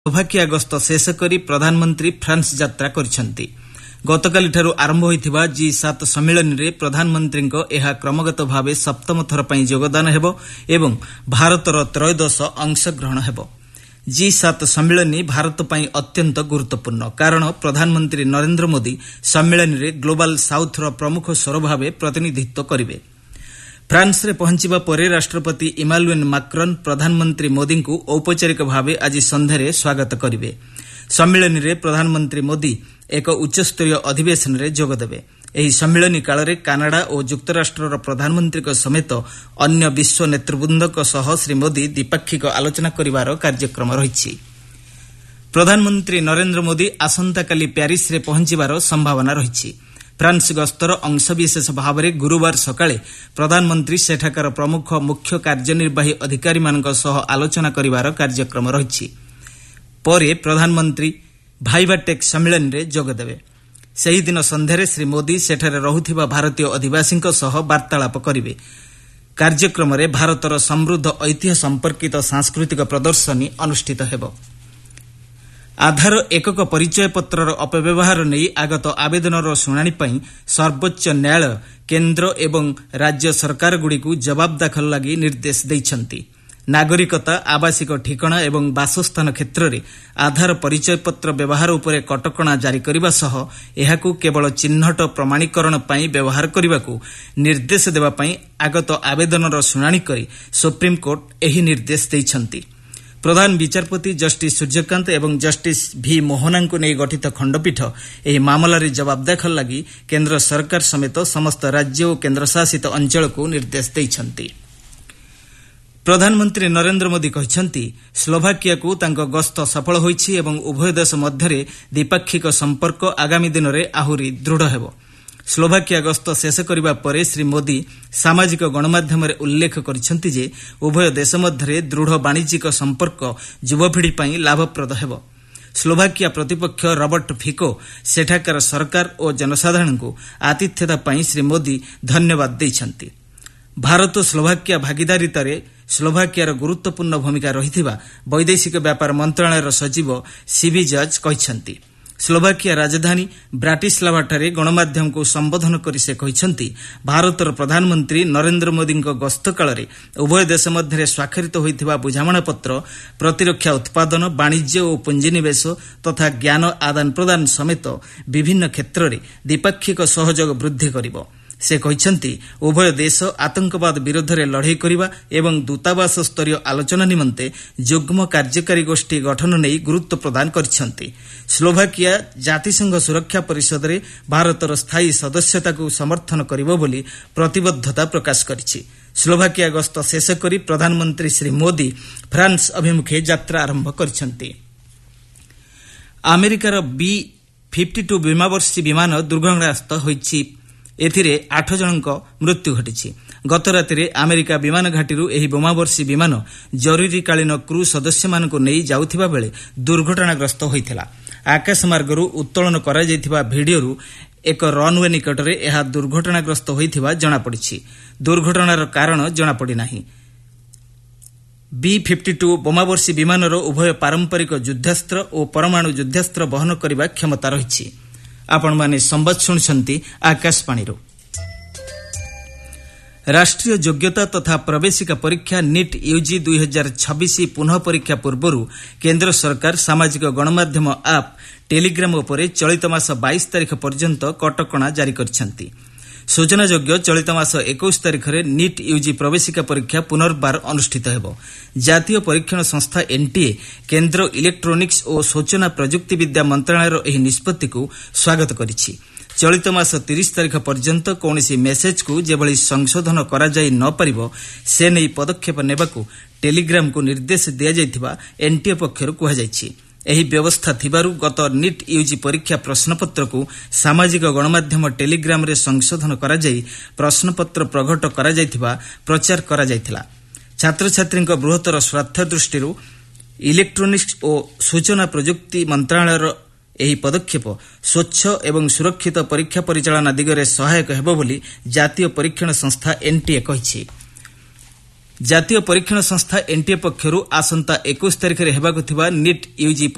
Slovakia ଗସ୍ତ ଶେଷ କରି ପ୍ରଧାନମନ୍ତ୍ରୀ ଫ୍ରାନ୍ସ ଯାତ୍ରା କରିଛନ୍ତି। ଗତକାଲିଠାରୁ ଆରମ୍ଭ ହୋଇଥିବା G7 ସମ୍ମିଳନୀରେ ପ୍ରଧାନମନ୍ତ୍ରୀଙ୍କ ଏହା କ୍ରମାଗତ ଭାବେ ସପ୍ତମ ଥର ପାଇଁ ଯୋଗଦାନ ହେବ ଏବଂ ଭାରତର ତ୍ରୟୋଦଶ ଅଂଶଗ୍ରହଣ ହେବ। G7 ସମ୍ମିଳନୀ ଭାରତ ପାଇଁ ଅତ୍ୟନ୍ତ ଗୁରୁତ୍ୱପୂର୍ଣ୍ଣ, କାରଣ ପ୍ରଧାନମନ୍ତ୍ରୀ ନରେନ୍ଦ୍ର ମୋଦି ସମ୍ମିଳନୀରେ ଗ୍ଲୋବାଲ ସାଉଥର ପ୍ରମୁଖ ସ୍ୱର ଭାବେ ପ୍ରତିନିଧିତ୍ୱ କରିବେ। ଫ୍ରାନ୍ସରେ ପହଞ୍ଚିବା ପରେ ରାଷ୍ଟ୍ରପତି ଇମାନୁଏଲ୍ ମାକ୍ରନ୍ ପ୍ରଧାନମନ୍ତ୍ରୀ ମୋଦିଙ୍କୁ ଔପଚାରିକ ଭାବେ ଆଜି ସନ୍ଧ୍ୟାରେ ସ୍ୱାଗତ କରିବେ। ସମ୍ମିଳନୀରେ ପ୍ରଧାନମନ୍ତ୍ରୀ ମୋଦି ଏକ ଉଚ୍ଚସ୍ତରୀୟ ଅଧିବେଶନରେ ଯୋଗଦେବେ। ଏହି ସମ୍ମିଳନୀ କାଳରେ କାନାଡା ଓ ଯୁକ୍ତରାଷ୍ଟ୍ରର ପ୍ରଧାନମନ୍ତ୍ରୀଙ୍କ ସମେତ ଅନ୍ୟ ବିଶ୍ୱ ନେତୃବୃନ୍ଦଙ୍କ ସହ ଶ୍ରୀ ମୋଦି ଦ୍ୱିପାକ୍ଷିକ ଆଲୋଚନା କରିବାର କାର୍ଯ୍ୟକ୍ରମ ରହିଛି। ପ୍ରଧାନମନ୍ତ୍ରୀ ନରେନ୍ଦ୍ର ମୋଦି ଆସନ୍ତାକାଲି ପ୍ୟାରିସ୍ରେ ପହଞ୍ଚିବାର ସମ୍ଭାବନା ରହିଛି। ଫ୍ରାନ୍ସ ଗସ୍ତର ଅଂଶବିଶେଷ ଭାବରେ ଗୁରୁବାର ସକାଳେ ପ୍ରଧାନମନ୍ତ୍ରୀ ସେଠାକାର ପ୍ରମୁଖ ମୁଖ୍ୟ କାର୍ଯ୍ୟନିର୍ବାହୀ ଅଧିକାରୀମାନଙ୍କ ସହ ଆଲୋଚନା କରିବାର କାର୍ଯ୍ୟକ୍ରମ ରହିଛି। ପରେ ପ୍ରଧାନମନ୍ତ୍ରୀ ଭାଇଭାଟେକ୍ ସମ୍ମିଳନୀରେ ଯୋଗଦେବେ। ସେହିଦିନ ସନ୍ଧ୍ୟାରେ ଶ୍ରୀ ମୋଦି ସେଠାରେ ରହୁଥିବା ଭାରତୀୟ ଅଧିବାସୀଙ୍କ ସହ ବାର୍ତ୍ତାଳାପ କରିବେ। କାର୍ଯ୍ୟକ୍ରମରେ ଭାରତର ସମୃଦ୍ଧ ଐତିହ୍ୟ ସମ୍ପର୍କିତ ସାଂସ୍କୃତିକ ପ୍ରଦର୍ଶନୀ ଅନୁଷ୍ଠିତ ହେବ। ଆଧାର ଏକକ ପରିଚୟ ପତ୍ରର ଅପବ୍ୟବହାର ନେଇ ଆଗତ ଆବେଦନର ଶୁଣାଣି ପାଇଁ ସର୍ବୋଚ୍ଚ ନ୍ୟାୟାଳୟ କେନ୍ଦ୍ର ଏବଂ ରାଜ୍ୟ ସରକାରଗୁଡ଼ିକୁ ଜବାବ ଦାଖଲ ଲାଗି ନିର୍ଦ୍ଦେଶ ଦେଇଛନ୍ତି। ନାଗରିକତା, ଆବାସିକ ଠିକଣା ଏବଂ ବାସସ୍ଥାନ କ୍ଷେତ୍ରରେ ଆଧାର ପରିଚୟ ପତ୍ର ବ୍ୟବହାର ଉପରେ କଟକଣା ଜାରି କରିବା ସହ ଏହାକୁ କେବଳ ଚିହ୍ନଟ ପ୍ରମାଣୀକରଣ ପାଇଁ ବ୍ୟବହାର କରିବାକୁ ନିର୍ଦ୍ଦେଶ ଦେବା ପାଇଁ ଆଗତ ଆବେଦନର ଶୁଣାଣି କରି ସୁପ୍ରିମକୋର୍ଟ ଏହି ନିର୍ଦ୍ଦେଶ ଦେଇଛନ୍ତି। ପ୍ରଧାନ ବିଚାରପତି ଜଷ୍ଟିସ୍ ସୂର୍ଯ୍ୟକାନ୍ତ ଏବଂ ଜଷ୍ଟିସ୍ ଭି ମୋହନାଙ୍କୁ ନେଇ ଗଠିତ ଖଣ୍ଡପୀଠ ଏହି ମାମଲାରେ ଜବାବ ଦାଖଲ ଲାଗି କେନ୍ଦ୍ର ସରକାର ସମେତ ସମସ୍ତ ରାଜ୍ୟ ଓ କେନ୍ଦ୍ରଶାସିତ ଅଞ୍ଚଳକୁ ନିର୍ଦ୍ଦେଶ ଦେଇଛନ୍ତି। ପ୍ରଧାନମନ୍ତ୍ରୀ ନରେନ୍ଦ୍ର ମୋଦି କହିଛନ୍ତି ସ୍ଲୋଭାକିଆକୁ ତାଙ୍କ ଗସ୍ତ ସଫଳ ହୋଇଛି ଏବଂ ଉଭୟ ଦେଶ ମଧ୍ୟରେ ଦ୍ୱିପାକ୍ଷିକ ସମ୍ପର୍କ ଆଗାମୀ ଦିନରେ ଆହୁରି ଦୃଢ଼ ହେବ। ସ୍ଲୋଭାକିଆ ଗସ୍ତ ଶେଷ କରିବା ପରେ ଶ୍ରୀ ମୋଦି ସାମାଜିକ ଗଣମାଧ୍ୟମରେ ଉଲ୍ଲେଖ କରିଛନ୍ତି ଯେ ଉଭୟ ଦେଶ ମଧ୍ୟରେ ଦୃଢ଼ ବାଣିଜ୍ୟିକ ସମ୍ପର୍କ ଯୁବପିଢ଼ି ପାଇଁ ଲାଭପ୍ରଦ ହେବ। ସ୍ଲୋଭାକିଆ ପ୍ରତିପକ୍ଷ ରବର୍ଟ ଫିକୋ ସେଠାକାର ସରକାର ଓ ଜନସାଧାରଣଙ୍କୁ ଆତିଥ୍ୟତା ପାଇଁ ଶ୍ରୀ ମୋଦି ଧନ୍ୟବାଦ ଦେଇଛନ୍ତି। ଭାରତ ସ୍ଲୋଭାକିଆ ଭାଗିଦାରିତାରେ ସ୍ଲୋଭାକିଆର ଗୁରୁତ୍ୱପୂର୍ଣ୍ଣ ଭୂମିକା ରହିଥିବା ବୈଦେଶିକ ବ୍ୟାପାର ମନ୍ତ୍ରଣାଳୟର ସଚିବ ସିବି ଜର୍ଜ କହିଛନ୍ତି। ସ୍ଲୋଭାକିଆ ରାଜଧାନୀ ବ୍ରାଟିସ୍ଲାଭାଠାରେ ଗଣମାଧ୍ୟମକୁ ସମ୍ବୋଧନ କରି ସେ କହିଛନ୍ତି ଭାରତର ପ୍ରଧାନମନ୍ତ୍ରୀ ନରେନ୍ଦ୍ର ମୋଦିଙ୍କ ଗସ୍ତ କାଳରେ ଉଭୟ ଦେଶ ମଧ୍ୟରେ ସ୍ୱାକ୍ଷରିତ ହୋଇଥିବା ବୁଝାମଣାପତ୍ର ପ୍ରତିରକ୍ଷା ଉତ୍ପାଦନ, ବାଣିଜ୍ୟ ଓ ପୁଞ୍ଜିନିବେଶ ତଥା ଜ୍ଞାନ ଆଦାନ ପ୍ରଦାନ ସମେତ ବିଭିନ୍ନ କ୍ଷେତ୍ରରେ ଦ୍ୱିପାକ୍ଷିକ ସହଯୋଗ ବୃଦ୍ଧି କରିବ। ସେ କହିଛନ୍ତି ଉଭୟ ଦେଶ ଆତଙ୍କବାଦ ବିରୋଧରେ ଲଢ଼େଇ କରିବା ଏବଂ ଦୂତାବାସ ସ୍ତରୀୟ ଆଲୋଚନା ନିମନ୍ତେ ଯୁଗ୍ମ କାର୍ଯ୍ୟକାରୀ ଗୋଷ୍ଠୀ ଗଠନ ନେଇ ଗୁରୁତ୍ୱ ପ୍ରଦାନ କରିଛନ୍ତି। ସ୍ଲୋଭାକିଆ ଜାତିସଂଘ ସୁରକ୍ଷା ପରିଷଦରେ ଭାରତର ସ୍ଥାୟୀ ସଦସ୍ୟତାକୁ ସମର୍ଥନ କରିବ ବୋଲି ପ୍ରତିବଦ୍ଧତା ପ୍ରକାଶ କରିଛି। ସ୍ଲୋଭାକିଆ ଗସ୍ତ ଶେଷ କରି ପ୍ରଧାନମନ୍ତ୍ରୀ ଶ୍ରୀ ମୋଦି ଫ୍ରାନ୍ସ ଅଭିମୁଖେ ଯାତ୍ରା ଆରମ୍ଭ କରିଛନ୍ତି। ଆମେରିକାର B-52 ବିମାନବର୍ଷୀ ବିମାନ ଦୁର୍ଘଟଣାଗ୍ରସ୍ତ ହୋଇଛି। ଏଥିରେ 8 ଜଣଙ୍କ ମୃତ୍ୟୁ ଘଟିଛି। ଗତ ରାତିରେ ଆମେରିକା ବିମାନ ଘାଟିରୁ ଏହି ବୋମାବର୍ଷୀ ବିମାନ ଜରୁରୀକାଳୀନ କ୍ରୁ ସଦସ୍ୟମାନଙ୍କୁ ନେଇ ଯାଉଥିବା ବେଳେ ଦୁର୍ଘଟଣାଗ୍ରସ୍ତ ହୋଇଥିଲା। ଆକାଶମାର୍ଗରୁ ଉତ୍ତୋଳନ କରାଯାଇଥିବା ଭିଡିଓରୁ ଏକ ରନ୍ୱେ ନିକଟରେ ଏହା ଦୁର୍ଘଟଣାଗ୍ରସ୍ତ ହୋଇଥିବା ଜଣାପଡ଼ିଛି। ଦୁର୍ଘଟଣାର କାରଣ ଜଣାପଡ଼ିନାହିଁ। B-52 ବୋମାବର୍ଷୀ ବିମାନର ଉଭୟ ପାରମ୍ପରିକ ଯୁଦ୍ଧାସ୍ତ୍ର ଓ ପରମାଣୁ ଯୁଦ୍ଧାସ୍ତ୍ର ବହନ କରିବା କ୍ଷମତା ରହିଛି। ଆପଣମାନେ ସମ୍ବାଦ ଶୁଣୁଛନ୍ତି ଆକାଶବାଣୀରୁ। ରାଷ୍ଟ୍ରୀୟ ଯୋଗ୍ୟତା ତଥା ପ୍ରବେଶିକା ପରୀକ୍ଷା ନିଟ୍ ୟୁଜି 2026 ପୁନଃ ପରୀକ୍ଷା ପୂର୍ବରୁ କେନ୍ଦ୍ର ସରକାର ସାମାଜିକ ଗଣମାଧ୍ୟମ ଆପ୍ ଟେଲିଗ୍ରାମ ଉପରେ ଚଳିତ ମାସ 22 ତାରିଖ ପର୍ଯ୍ୟନ୍ତ କଟକଣା ଜାରି କରିଛନ୍ତି। ସୂଚନାଯୋଗ୍ୟ ଚଳିତ ମାସ 21 ତାରିଖରେ ନିଟ୍ ୟୁଜି ପ୍ରବେଶିକା ପରୀକ୍ଷା ପୁନର୍ବାର ଅନୁଷ୍ଠିତ ହେବ। ଜାତୀୟ ପରୀକ୍ଷଣ ସଂସ୍ଥା ଏନ୍ଟିଏ କେନ୍ଦ୍ର ଇଲେକ୍ଟ୍ରୋନିକ୍ସ ଓ ସୂଚନା ପ୍ରଯୁକ୍ତି ବିଦ୍ୟା ମନ୍ତ୍ରଣାଳୟର ଏହି ନିଷ୍ପତ୍ତିକୁ ସ୍ୱାଗତ କରିଛି। ଚଳିତ ମାସ 30 ତାରିଖ ପର୍ଯ୍ୟନ୍ତ କୌଣସି ମେସେଜକୁ ଯେଭଳି ସଂଶୋଧନ କରାଯାଇ ନ ପାରିବ ସେ ନେଇ ପଦକ୍ଷେପ ନେବାକୁ ଟେଲିଗ୍ରାମକୁ ନିର୍ଦ୍ଦେଶ ଦିଆଯାଇଥିବା ଏନ୍ଟିଏ ପକ୍ଷରୁ କୁହାଯାଇଛି। ଏହି ବ୍ୟବସ୍ଥା ଥିବାରୁ ଗତ ନିଟ୍ ୟୁଜି ପରୀକ୍ଷା ପ୍ରଶ୍ନପତ୍ରକୁ ସାମାଜିକ ଗଣମାଧ୍ୟମ ଟେଲିଗ୍ରାମରେ ସଂଶୋଧନ କରାଯାଇ ପ୍ରଶ୍ନପତ୍ର ପ୍ରଘଟ କରାଯାଇଥିବା ପ୍ରଚାର କରାଯାଇଥିଲା। ଛାତ୍ରଛାତ୍ରୀଙ୍କ ବୃହତ୍ତର ସ୍ୱାର୍ଥ ଦୃଷ୍ଟିରୁ ଇଲେକ୍ଟ୍ରୋନିକ୍ସ ଓ ସୂଚନା ପ୍ରଯୁକ୍ତି ମନ୍ତ୍ରଣାଳୟର ଏହି ପଦକ୍ଷେପ ସ୍ୱଚ୍ଛ ଏବଂ ସୁରକ୍ଷିତ ପରୀକ୍ଷା ପରିଚାଳନା ଦିଗରେ ସହାୟକ ହେବ ବୋଲି ଜାତୀୟ ପରୀକ୍ଷଣ ସଂସ୍ଥା ଏନ୍ଟିଏ କହିଛି। ଜାତୀୟ ପରୀକ୍ଷଣ ସଂସ୍ଥା ଏନ୍ଟିଏ ପକ୍ଷରୁ ଆସନ୍ତା 21 ତାରିଖରେ ହେବାକୁ ଥିବା ନିଟ୍ ୟୁଜି